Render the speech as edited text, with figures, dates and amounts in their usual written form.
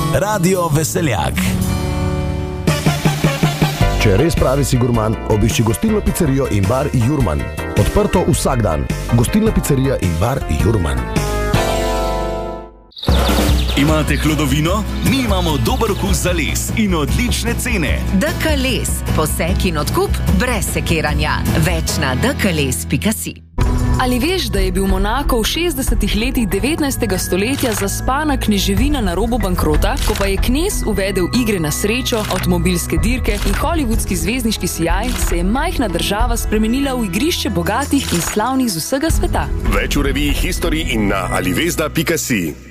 Radio Veseljak. Če res pravi si gurman, obišči gostilno pizzerijo in bar Jurman. Odprto vsak dan. Gostilna pizzerija in bar Jurman. Imate hlodovino? Mi imamo dober okus za les in odlične cene. DK Les. Posek in odkup brez sekiranja. Več na dkles.si. Ali veš, da je bil Monako v 60. letih 19. stoletja zaspana kneževina na robu bankrota, ko pa je knez uvedel igre na srečo, avtomobilske dirke in hollywoodski zvezdniški sijaj, se je majhna država spremenila v igrišče bogatih in slavnih z vsega sveta. Več v reviji History in na alivezda.si.